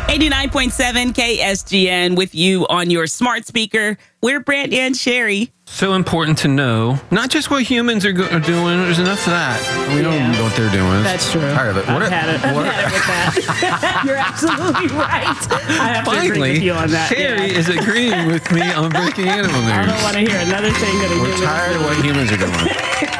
89.7 KSGN with you on your smart speaker. We're Brant and Sherry. So important to know, not just what humans are doing. There's enough of that. We don't know what they're doing. That's true. Tired of it. I've had it with that. You're absolutely right. I have to agree with you on that. Sherry is agreeing with me on breaking animal news. I don't want to hear another thing that We're tired of what humans are doing.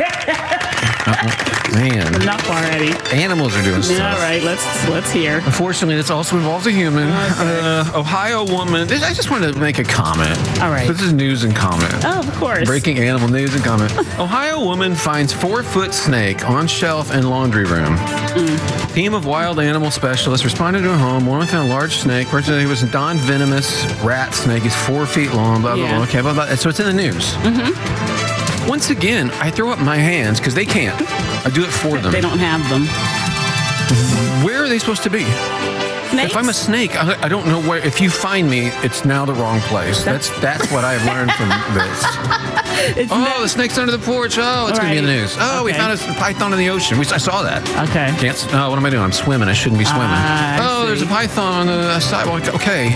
Man. Enough already. Animals are doing stuff. All right, let's hear. Unfortunately, this also involves a human. Okay. Ohio woman. I just wanted to make a comment. All right. This is news and comment. Oh, of course. Breaking animal news and comment. Ohio woman finds 4-foot snake on shelf in laundry room. Team of wild animal specialists responded to a home. Woman found a large snake. Person said it was a non-venomous rat snake. He's 4 feet long. Blah, blah, blah. Okay, blah, blah. So it's in the news. Once again, I throw up my hands because they can't. I do it for them. They don't have them. Where are they supposed to be? Snakes? If I'm a snake, I don't know where. If you find me, it's now the wrong place. That's what I've learned from this. The snake's under the porch. Oh, it's going to be in the news. Oh, we found a python in the ocean. I saw that. Okay. What am I doing? I'm swimming. I shouldn't be swimming. There's a python on the sidewalk. Okay.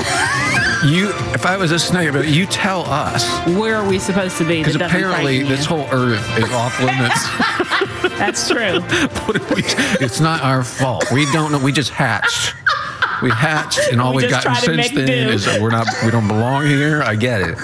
If I was a snake, you tell us. Where are we supposed to be? Because apparently this whole earth is off limits. That's true. It's not our fault. We don't know. We just hatched. We hatched, and all we've gotten since then is that we don't belong here. I get it.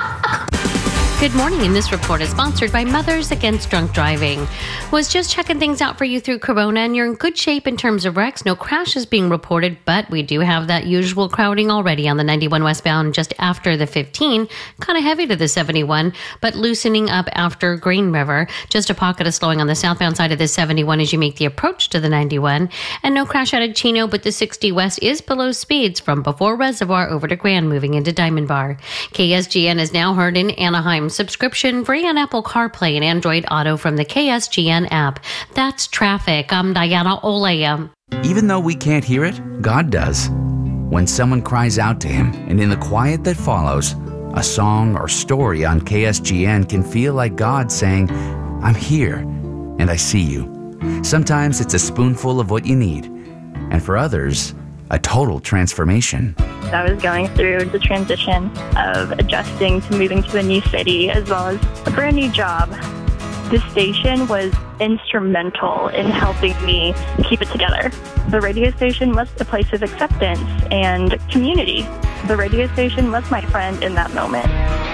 Good morning, and this report is sponsored by Mothers Against Drunk Driving. Was just checking things out for you through Corona, and you're in good shape in terms of wrecks. No crashes being reported, but we do have that usual crowding already on the 91 westbound just after the 15. Kind of heavy to the 71, but loosening up after Green River. Just a pocket of slowing on the southbound side of the 71 as you make the approach to the 91. And no crash out of Chino, but the 60 west is below speeds from before Reservoir over to Grand, moving into Diamond Bar. KSGN is now heard in Anaheim. Subscription free on Apple CarPlay and Android Auto from the KSGN app. That's traffic. I'm Diana Olea. Even though we can't hear it, God does. When someone cries out to Him, and in the quiet that follows, a song or story on KSGN can feel like God saying, I'm here, and I see you. Sometimes it's a spoonful of what you need, and for others, a total transformation. I was going through the transition of adjusting to moving to a new city as well as a brand new job. This station was instrumental in helping me keep it together. The radio station was a place of acceptance and community. The radio station was my friend in that moment.